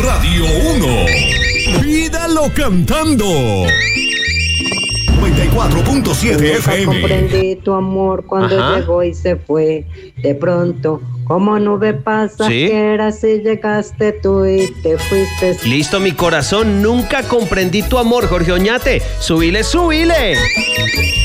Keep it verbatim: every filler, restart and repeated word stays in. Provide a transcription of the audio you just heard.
Radio uno. Pídalo cantando. noventa y cuatro punto siete F M. Comprendí tu amor cuando Ajá. llegó y se fue. De pronto, como nube pasajera, si llegaste tú y te fuiste. Listo, mi corazón, nunca comprendí tu amor, Jorge Oñate. Subile, subile.